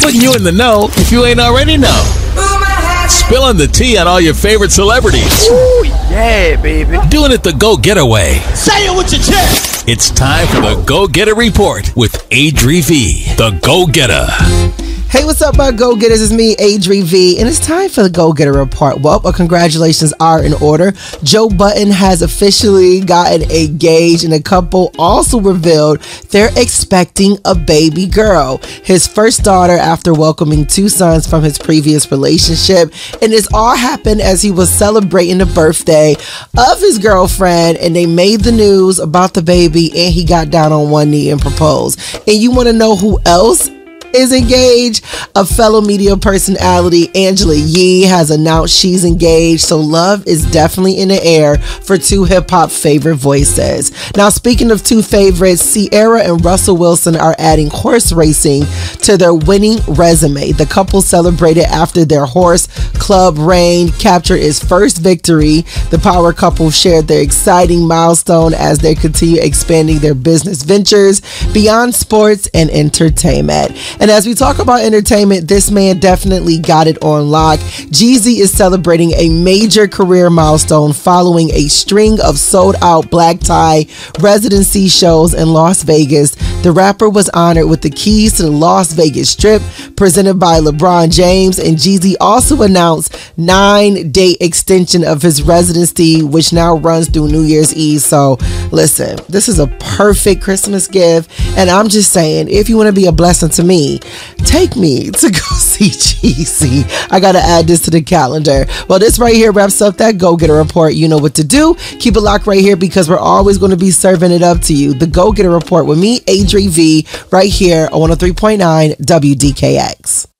Putting you in the know if you ain't already know. Spilling the tea on all your favorite celebrities. Ooh, yeah, baby. Doing it the go-getter way. Say it with your chest. It's time for the Go-Getter Report with Adri V, the Go-Getter. Hey, what's up, my go-getters? It's me, Adri V, and it's time for the Go-Getter Report. Well, congratulations are in order. Joe Budden has officially gotten engaged, and the couple also revealed they're expecting a baby girl, his first daughter after welcoming 2 sons from his previous relationship. And this all happened as he was celebrating the birthday of his girlfriend, and they made the news about the baby, and he got down on one knee and proposed. And you want to know who else is engaged? A fellow media personality, Angela Yee, has announced she's engaged, so love is definitely in the air for 2 hip-hop favorite voices. Now, speaking of 2 favorites, Ciara and Russell Wilson are adding horse racing to their winning resume. The couple celebrated after their horse club reign captured its first victory. The power couple shared their exciting milestone as they continue expanding their business ventures beyond sports and entertainment. And as we talk about entertainment, this man definitely got it on lock. Jeezy is celebrating a major career milestone following a string of sold-out black tie residency shows in Las Vegas. The rapper was honored with the keys to the Las Vegas Strip presented by LeBron James, and Jeezy also announced 9-day extension of his residency, which now runs through New Year's Eve. So listen, this is a perfect Christmas gift, and I'm just saying, if you want to be a blessing to me, take me to go see Jeezy. I gotta add this to the calendar. Well, this right here wraps up that Go-Getter Report. You know what to do. Keep it locked right here because we're always going to be serving it up to you. The Go-Getter Report with me, Adri V, right here on 103.9 WDKX.